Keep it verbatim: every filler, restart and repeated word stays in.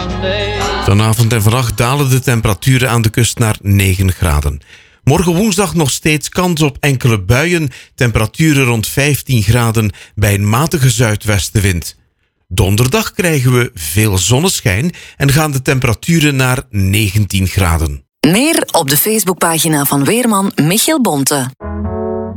Vanavond en vannacht dalen de temperaturen aan de kust naar negen graden. Morgen woensdag nog steeds kans op enkele buien. Temperaturen rond vijftien graden bij een matige zuidwestenwind. Donderdag krijgen we veel zonneschijn en gaan de temperaturen naar negentien graden. Meer op de Facebookpagina van weerman Michiel Bonte.